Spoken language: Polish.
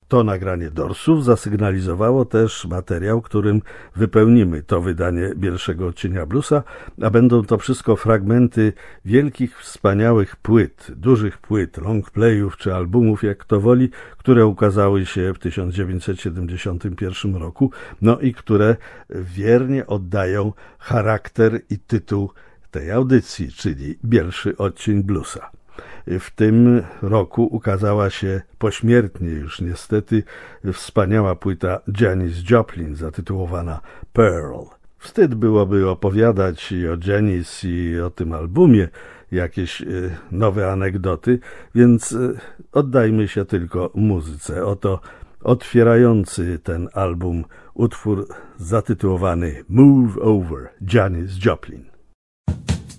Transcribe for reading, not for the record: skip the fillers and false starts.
To nagranie Doorsów zasygnalizowało też materiał, którym wypełnimy to wydanie pierwszego odcienia bluesa, a będą to wszystko fragmenty wielkich, wspaniałych płyt, dużych płyt, longplayów czy albumów, jak kto woli, które ukazały się w 1971 roku, no i które wiernie oddają charakter i tytuł tej audycji, czyli pierwszy odcień bluesa. W tym roku ukazała się pośmiertnie już niestety wspaniała płyta Janis Joplin zatytułowana Pearl. Wstyd byłoby opowiadać i o Janis i o tym albumie jakieś nowe anegdoty, więc oddajmy się tylko muzyce. Oto otwierający ten album utwór zatytułowany Move Over, Janis Joplin.